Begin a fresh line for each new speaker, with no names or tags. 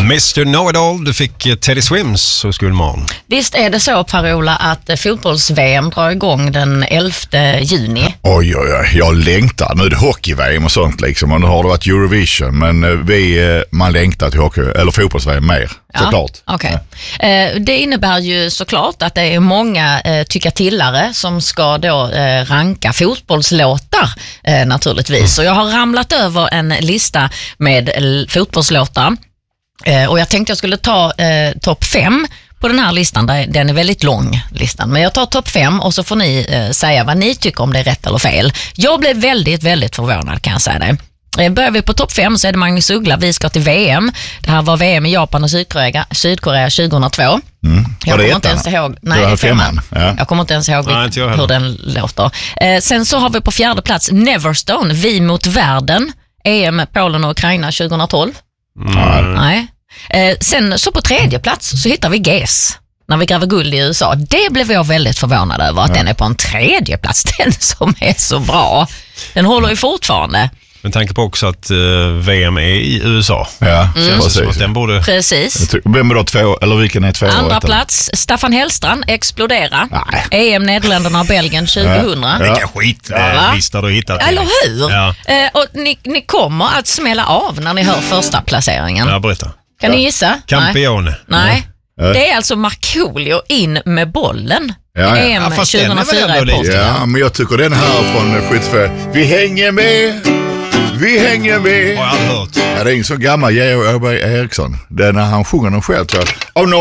Mr. Know-It-All, du fick Teddy Swims och Skolmorgon.
Visst är det så, Per-Ola, att fotbolls-VM drar igång den 11 juni?
Oj, jag längtar. Nu är det hockey-VM och sånt liksom, och nu har det varit Eurovision, men man längtar till hockey, eller fotbolls-VM mer, såklart.
Okay. Det innebär ju såklart att det är många tyckatillare som ska då ranka fotbollslåtar naturligtvis. Och jag har ramlat över en lista med fotbollslåtar. Och jag tänkte jag skulle ta topp 5 på den här listan. Den är väldigt lång, listan. Men jag tar topp 5 och så får ni säga vad ni tycker, om det är rätt eller fel. Jag blev väldigt, väldigt förvånad, kan jag säga det. Börjar vi på topp 5 så är det Magnus Uggla, Vi ska till VM. Det här var VM i Japan och Sydkorea 2002. Jag kommer inte ens ihåg. Nej, femman. Ja. Jag kommer inte ens ihåg hur den låter. Sen så har vi på 4:e plats Neverstone, Vi mot världen. EM Polen och Ukraina 2012. Nej. Sen så på 3:e plats så hittar vi GES, När vi gräver guld i USA. Det blev jag väldigt förvånad över att den är på en 3:e plats, den som är så bra. Den håller ju fortfarande. Men
tanke på också att VM är i USA.
Ja,
precis. Den borde...
Precis.
Vem är då två, eller vilken är 2?
Andra plats, Staffan Hellstrand, Explodera. Nej. EM Nederländerna och Belgien 2000.
Vilka skitlistor du hittat.
Eller hur? Ja. Och ni kommer att smälla av när ni hör första placeringen.
Ja, berätta.
Kan ni gissa?
Campione.
Nej. Det är alltså Markoolio in med bollen. EM 2004 i Portugal.
Ja, men jag tycker den här från 75. Vi hänger med.
Har jag aldrig hört.
Ja, det är en så gammal Georg Eriksson. Det är när han sjunger den själv.